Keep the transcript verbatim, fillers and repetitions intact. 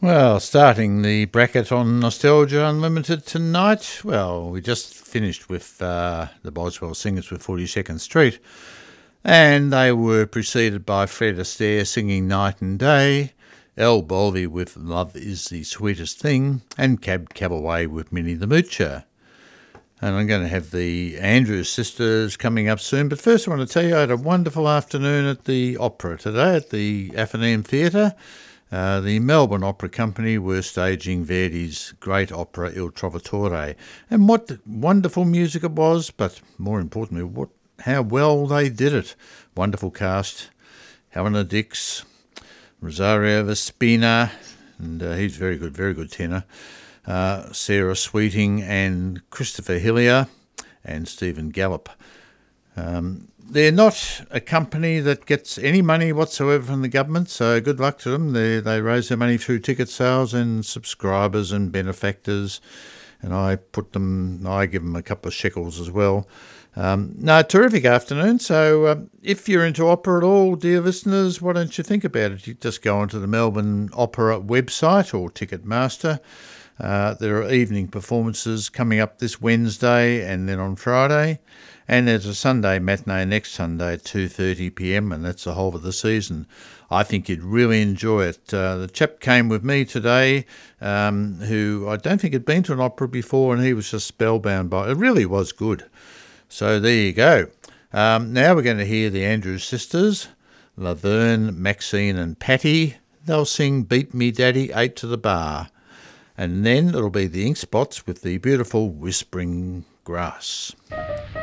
Well, starting the bracket on Nostalgia Unlimited tonight. Well, we just finished with uh, the Boswell Singers with forty-second Street, and they were preceded by Fred Astaire singing Night and Day, El Boldy with Love is the Sweetest Thing, and Cab Cab Away with Minnie the Moocher. And I'm going to have the Andrews Sisters coming up soon. But first I want to tell you I had a wonderful afternoon at the opera today at the Athenaeum Theatre. Uh, the Melbourne Opera Company were staging Verdi's great opera Il Trovatore. And what wonderful music it was, but more importantly, what how well they did it. Wonderful cast. Helena Dix, Rosario Vespina, and uh, he's very good, very good tenor. Uh, Sarah Sweeting and Christopher Hillier and Stephen Gallup. Um, they're not a company that gets any money whatsoever from the government, so good luck to them. They, they raise their money through ticket sales and subscribers and benefactors, and I put them, I give them a couple of shekels as well. Um, no, terrific afternoon. So uh, if you're into opera at all, dear listeners, why don't you think about it? You just go onto the Melbourne Opera website or Ticketmaster. Uh, there are evening performances coming up this Wednesday and then on Friday. And there's a Sunday matinee next Sunday at two thirty p m, and that's the whole of the season. I think you'd really enjoy it. Uh, the chap came with me today um, who I don't think had been to an opera before, and he was just spellbound by it. It really was good. So there you go. Um, now we're going to hear the Andrews Sisters, Laverne, Maxine and Patty. They'll sing Beat Me Daddy, Eight to the Bar. And then it'll be the Ink Spots with the beautiful Whispering Grass.